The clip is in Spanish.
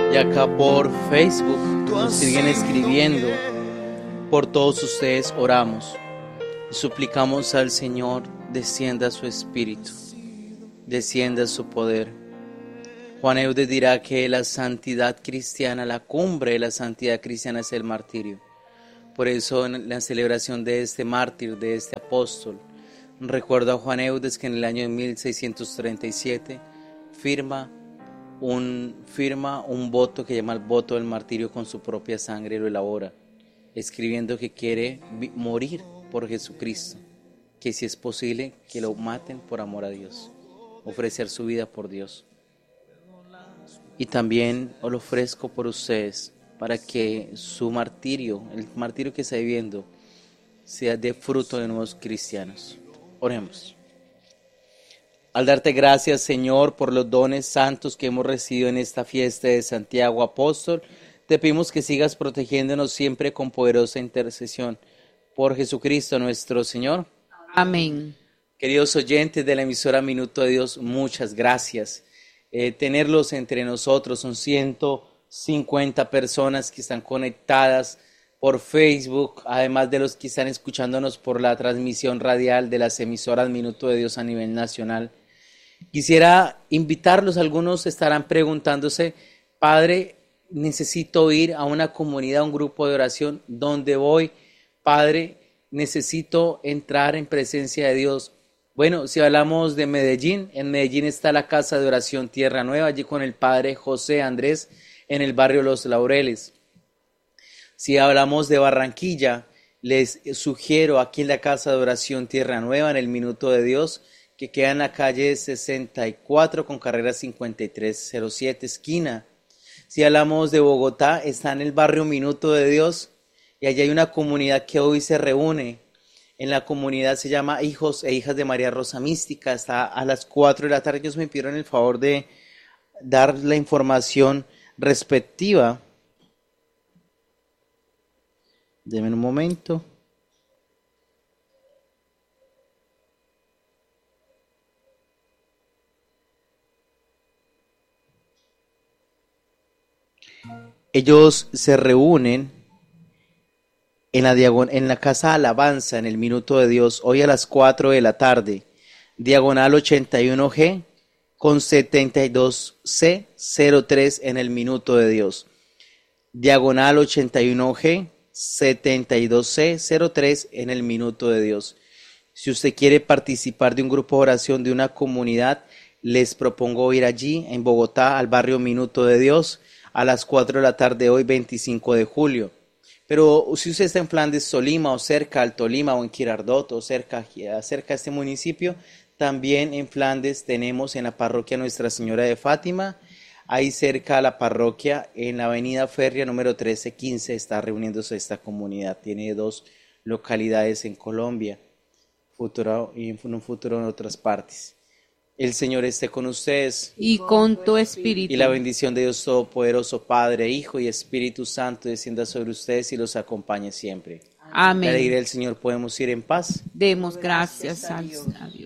y acá por Facebook nos siguen escribiendo. Por todos ustedes oramos y suplicamos al Señor descienda su espíritu, descienda su poder. Juan Eudes dirá que la santidad cristiana, la cumbre de la santidad cristiana es el martirio. Por eso en la celebración de este mártir, de este apóstol, recuerdo a Juan Eudes que en el año 1637 firma un voto que llama el voto del martirio con su propia sangre, lo elabora, escribiendo que quiere morir por Jesucristo, que si es posible que lo maten por amor a Dios, ofrecer su vida por Dios. Y también os lo ofrezco por ustedes, para que su martirio, el martirio que está viviendo, sea de fruto de nuevos cristianos. Oremos. Al darte gracias, Señor, por los dones santos que hemos recibido en esta fiesta de Santiago Apóstol, te pedimos que sigas protegiéndonos siempre con poderosa intercesión. Por Jesucristo nuestro Señor. Amén. Queridos oyentes de la emisora Minuto de Dios, muchas gracias. Tenerlos entre nosotros, son 150 personas que están conectadas por Facebook, además de los que están escuchándonos por la transmisión radial de las emisoras Minuto de Dios a nivel nacional. Quisiera invitarlos, algunos estarán preguntándose, Padre, necesito ir a una comunidad, a un grupo de oración, ¿dónde voy? Padre, necesito entrar en presencia de Dios. Bueno, si hablamos de Medellín, en Medellín está la Casa de Oración Tierra Nueva, allí con el Padre José Andrés, en el barrio Los Laureles. Si hablamos de Barranquilla, les sugiero aquí en la Casa de Oración Tierra Nueva, en el Minuto de Dios, que queda en la calle 64 con carrera 5307, esquina. Si hablamos de Bogotá, está en el barrio Minuto de Dios, y allí hay una comunidad que hoy se reúne. En la comunidad se llama Hijos e Hijas de María Rosa Mística, está a las 4 de la tarde. Ellos me pidieron el favor de dar la información respectiva. Denme un momento. Ellos se reúnen en la Casa Alabanza, en el Minuto de Dios, hoy a las 4 de la tarde, diagonal 81G con 72C03 en el Minuto de Dios. Diagonal 81G 72C03 en el Minuto de Dios. Si usted quiere participar de un grupo de oración de una comunidad, les propongo ir allí en Bogotá al barrio Minuto de Dios a las 4 de la tarde hoy 25 de julio. Pero si usted está en Flandes, Tolima o cerca al Tolima o en Girardot o cerca a este municipio, también en Flandes tenemos en la parroquia Nuestra Señora de Fátima, ahí cerca a la parroquia en la avenida Férrea número 1315 está reuniéndose esta comunidad. Tiene 2 localidades en Colombia y en un futuro en otras partes. El Señor esté con ustedes. Y con tu espíritu. Y la bendición de Dios Todopoderoso, Padre, Hijo y Espíritu Santo, descienda sobre ustedes y los acompañe siempre. Amén. La alegría del Señor, podemos ir en paz. Demos gracias a Dios.